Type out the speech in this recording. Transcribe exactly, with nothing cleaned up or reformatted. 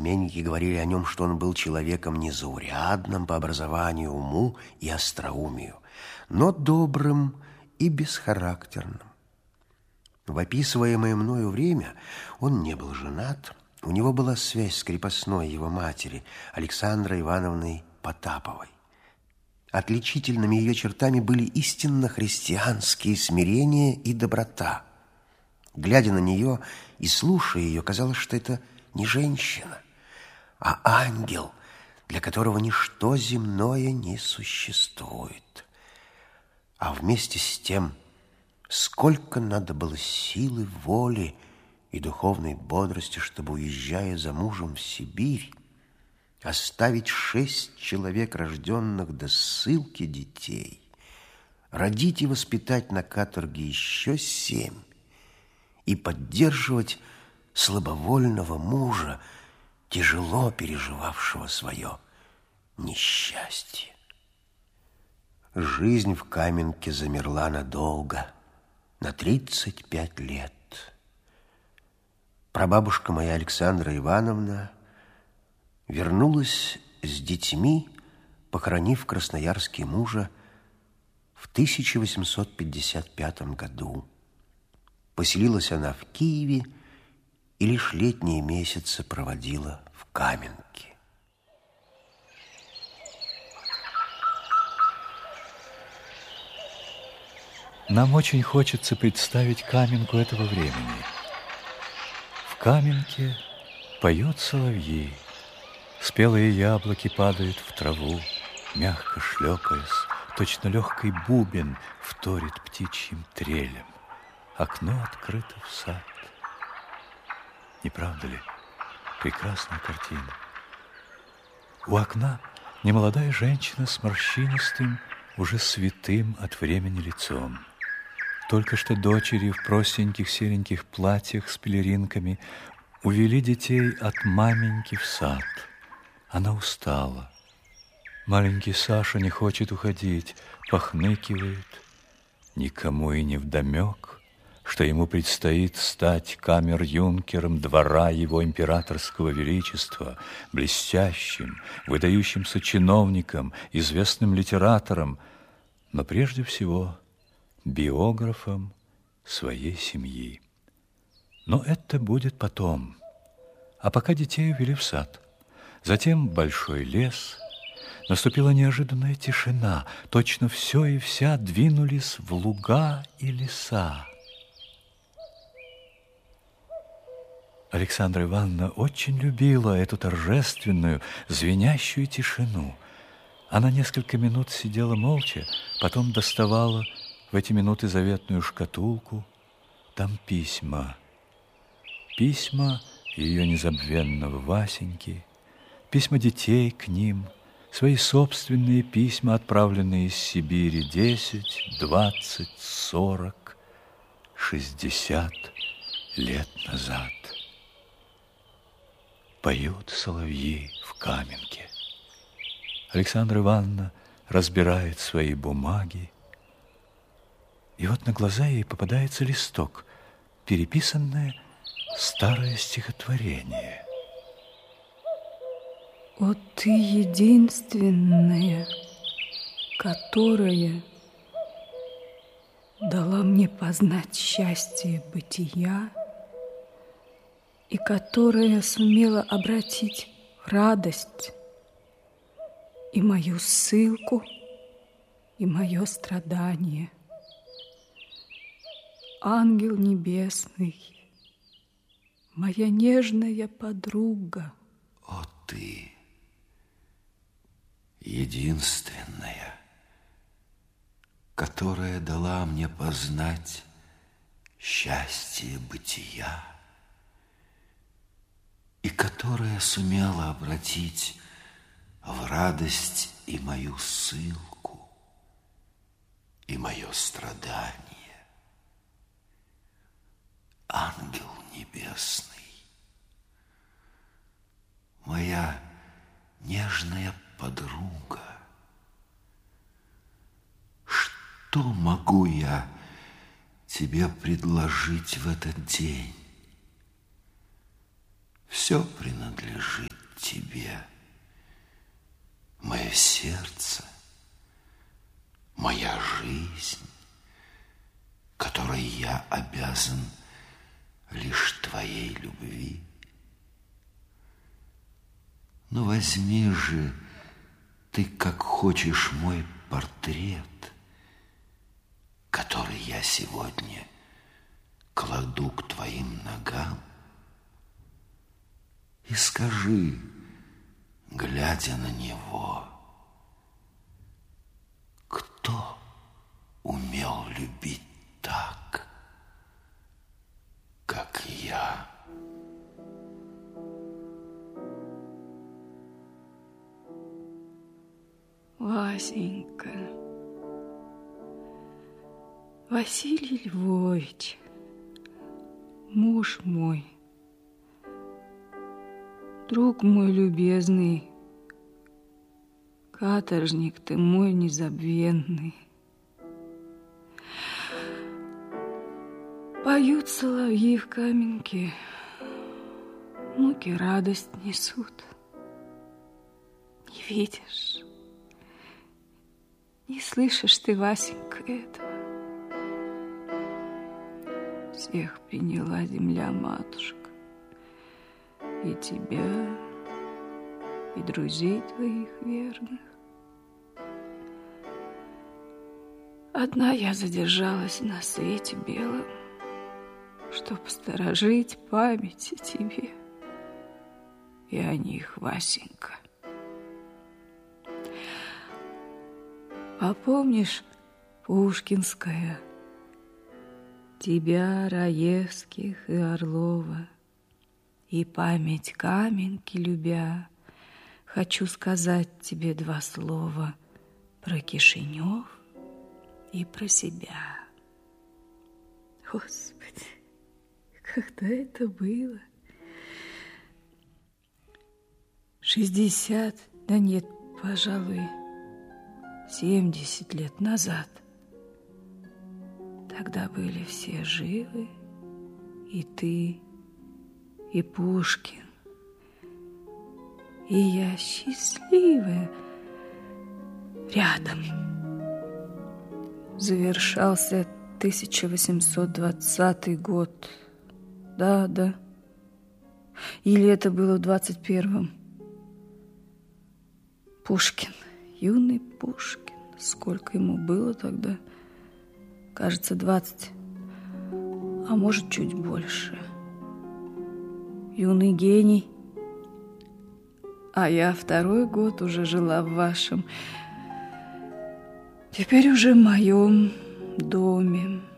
Современники говорили о нем, что он был человеком незаурядным по образованию, уму и остроумию, но добрым и бесхарактерным. В описываемое мною время он не был женат, у него была связь с крепостной его матери Александрой Ивановной Потаповой. Отличительными ее чертами были истинно христианские смирение и доброта. Глядя на нее и слушая ее, казалось, что это не женщина, а ангел, для которого ничто земное не существует. А вместе с тем, сколько надо было силы, воли и духовной бодрости, чтобы, уезжая за мужем в Сибирь, оставить шесть человек, рожденных до ссылки детей, родить и воспитать на каторге еще семь и поддерживать слабовольного мужа, тяжело переживавшего свое несчастье. Жизнь в Каменке замерла надолго, на тридцать пять лет. Прабабушка моя Александра Ивановна вернулась с детьми, похоронив в Красноярске мужа в тысяча восемьсот пятьдесят пятом году. Поселилась она в Киеве и лишь летние месяцы проводила в Каменке. Нам очень хочется представить Каменку этого времени. В Каменке поют соловьи, спелые яблоки падают в траву, мягко шлепаясь, точно легкий бубен вторит птичьим трелем. Окно открыто в сад. Не правда ли? Прекрасная картина. У окна немолодая женщина с морщинистым, уже святым от времени лицом. Только что дочери в простеньких сереньких платьях с пелеринками увели детей от маменьки в сад. Она устала. Маленький Саша не хочет уходить, похныкивает. Никому и не вдомек, что ему предстоит стать камер-юнкером двора его императорского величества, блестящим, выдающимся чиновником, известным литератором, но прежде всего биографом своей семьи. Но это будет потом. А пока детей увели в сад. Затем большой лес. Наступила неожиданная тишина. Точно все и вся двинулись в луга и леса. Александра Ивановна очень любила эту торжественную, звенящую тишину. Она несколько минут сидела молча, потом доставала в эти минуты заветную шкатулку. Там письма. Письма ее незабвенного Васеньки, письма детей к ним, свои собственные письма, отправленные из Сибири десять, двадцать, сорок, шестьдесят лет назад. Поют соловьи в Каменке. Александра Ивановна разбирает свои бумаги, и вот на глаза ей попадается листок, переписанное старое стихотворение. О, ты единственная, которая дала мне познать счастье бытия и которая сумела обратить в радость и мою ссылку, и мое страдание. Ангел небесный, моя нежная подруга. О, ты, единственная, которая дала мне познать счастье бытия и которая сумела обратить в радость и мою ссылку, и мое страдание. Ангел небесный, моя нежная подруга, что могу я тебе предложить в этот день? Все принадлежит тебе. Мое сердце, моя жизнь, которой я обязан лишь твоей любви. Но возьми же ты, как хочешь, мой портрет, который я сегодня кладу к твоим ногам, и скажи, глядя на него, кто умел любить так, как я? Васенька, Василий Львович, муж мой, друг мой любезный, каторжник ты мой незабвенный. Поют соловьи в каменке, муки радость несут. Не видишь, не слышишь ты, Васенька, этого. Всех приняла земля-матушка, и тебя, и друзей твоих верных. Одна я задержалась на свете белом, чтоб сторожить память о тебе и о них, Васенька. А помнишь, Пушкинская, тебя, Раевских и Орлова, и память Каменки любя, хочу сказать тебе два слова про Кишинев и про себя. Господи, когда это было? Шестьдесят, да нет, пожалуй, семьдесят лет назад. Тогда были все живы, и ты, и Пушкин, и я счастливая рядом. Завершался тысяча восемьсот двадцатый год. Да, да. Или это было в двадцать первом. Пушкин, юный Пушкин. Сколько ему было тогда? Кажется, двадцать, а может, чуть больше. Юный гений. А я второй год уже жила в вашем, теперь уже в моем доме.